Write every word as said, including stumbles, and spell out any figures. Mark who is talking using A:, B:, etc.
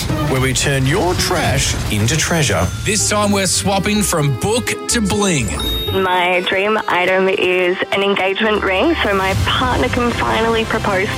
A: where we turn your trash into treasure.
B: This time we're swapping from book to bling.
C: My dream item is an engagement ring so my partner can finally propose